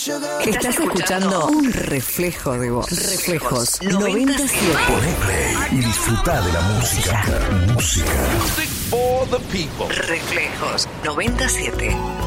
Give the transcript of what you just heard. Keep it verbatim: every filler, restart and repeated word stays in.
Estás escuchando un reflejo de voz. Reflejos noventa y siete. Poné play y disfruta de la música. Música. Reflejos noventa y siete.